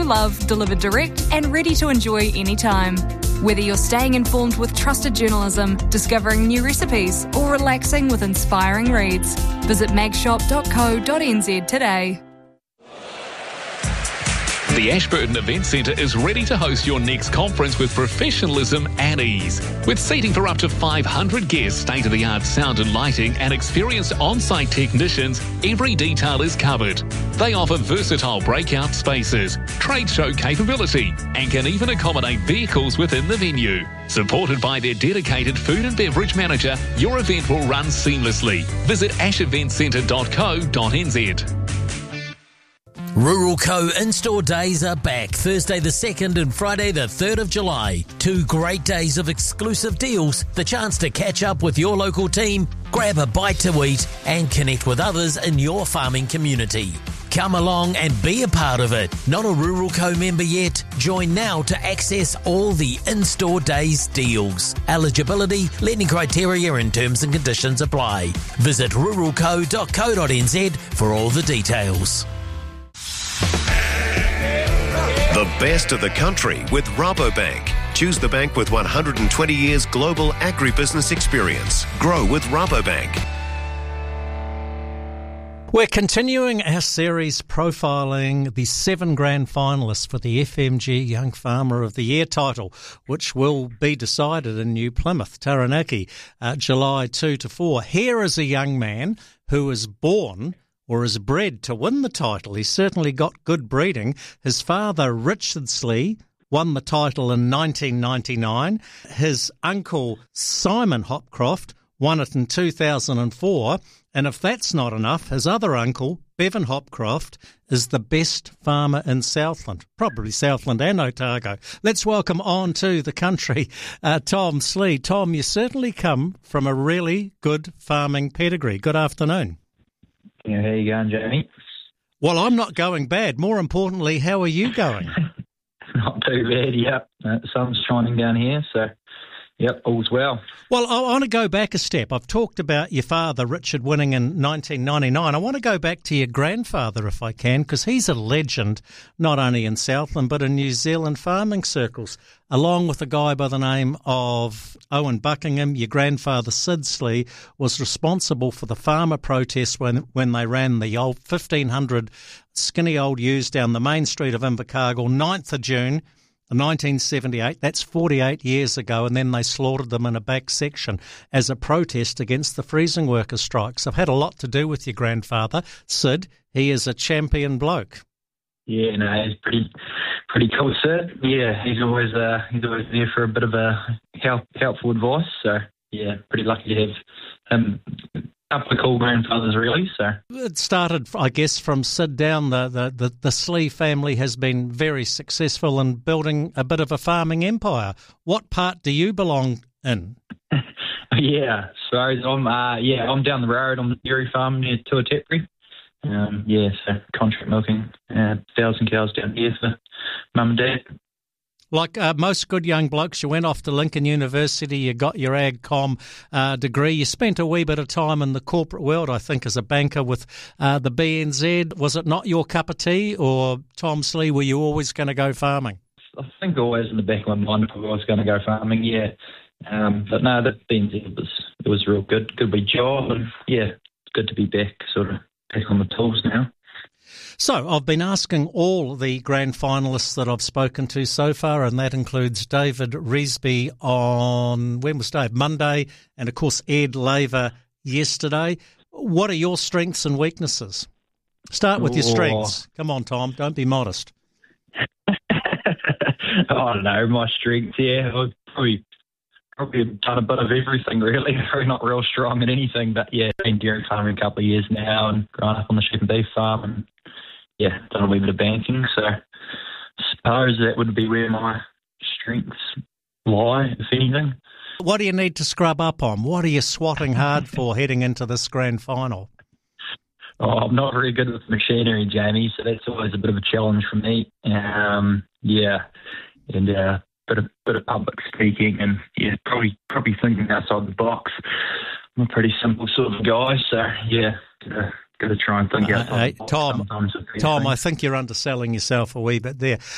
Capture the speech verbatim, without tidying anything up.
love, delivered direct and ready to enjoy anytime. Whether you're staying informed with trusted journalism, discovering new recipes, or relaxing with inspiring reads, visit magshop dot co dot n z today. The Ashburton Event Centre is ready to host your next conference with professionalism and ease. With seating for up to five hundred guests, state-of-the-art sound and lighting, and experienced on-site technicians, every detail is covered. They offer versatile breakout spaces, trade show capability, and can even accommodate vehicles within the venue. Supported by their dedicated food and beverage manager, your event will run seamlessly. Visit ash event centre dot co dot n z. Rural Co in-store days are back Thursday the second and Friday the third of July. Two great days of exclusive deals, the chance to catch up with your local team, grab a bite to eat and connect with others in your farming community. Come along and be a part of it. Not a Rural Co member yet? Join now to access all the in-store days deals. Eligibility, lending criteria and terms and conditions apply. Visit rural co dot co dot n z for all the details. The best of the country with Rabobank. Choose the bank with one hundred twenty years global agribusiness experience. Grow with Rabobank. We're continuing our series profiling the seven grand finalists for the F M G Young Farmer of the Year title, which will be decided in New Plymouth, Taranaki, uh, July second to fourth. Here is a young man who was born or is bred to win the title. He's certainly got good breeding. His father, Richard Slee, won the title in nineteen ninety-nine. His uncle, Simon Hopcroft, won it in two thousand four. And if that's not enough, his other uncle, Bevan Hopcroft, is the best farmer in Southland, probably Southland and Otago. Let's welcome on to the country uh, Tom Slee. Tom, you certainly come from a really good farming pedigree. Good afternoon. Yeah, how you going, Jamie? Well, I'm not going bad. More importantly, how are you going? Not too bad, yep. Uh, the sun's shining down here, so, yep, all's well. Well, I want to go back a step. I've talked about your father, Richard, winning in nineteen ninety-nine. I want to go back to your grandfather, if I can, because he's a legend, not only in Southland, but in New Zealand farming circles, along with a guy by the name of Owen Buckingham. Your grandfather, Sid Slee, was responsible for the farmer protests when, when they ran the old fifteen hundred skinny old ewes down the main street of Invercargill, ninth of June, nineteen seventy-eight, that's forty-eight years ago, and then they slaughtered them in a back section as a protest against the freezing workers' strikes. I've had a lot to do with your grandfather, Sid. He is a champion bloke. Yeah, no, he's pretty pretty cool, Sid. Yeah, he's always uh, he's always there for a bit of a help, helpful advice. So, yeah, pretty lucky to have him. Up the cool grandfathers, really. So it started, I guess, from Sid down. The, the, the, the Slee family has been very successful in building a bit of a farming empire. What part do you belong in? yeah, so I'm uh, yeah I'm down the road on the dairy farm near Tuatepri. Um, yeah, so contract milking, uh, thousand cows down here for mum and dad. Like uh, most good young blokes, you went off to Lincoln University, you got your AgCom uh, degree, you spent a wee bit of time in the corporate world, I think, as a banker with uh, the B N Z. Was it not your cup of tea, or, Tom Slee, were you always going to go farming? I think always in the back of my mind if I was going to go farming, yeah. Um, but no, the B N Z was, it was real good, good wee job, and yeah, it's good to be back, sort of back on the tools now. So I've been asking all the grand finalists that I've spoken to so far, and that includes David Reesby on, when was Dave? Monday, and of course Ed Laver yesterday. What are your strengths and weaknesses? Start with your strengths. Come on, Tom, don't be modest. I don't know, my strengths, yeah, I've probably, probably done a bit of everything, really. Probably not real strong in anything, but yeah, been dairy farming a couple of years now and grown up on the sheep and beef farm, and yeah, done a wee bit of banking, so I suppose that would be where my strengths lie, if anything. What do you need to scrub up on? What are you swatting hard for heading into this grand final? Oh, I'm not very good with machinery, Jamie, so that's always a bit of a challenge for me. Um, yeah, and a uh, bit of bit of public speaking, and yeah, probably probably thinking outside the box. I'm a pretty simple sort of guy, so yeah, gotta, gotta try and think outside uh, hey, the box. Tom, Tom, thing. I think you're underselling yourself a wee bit there.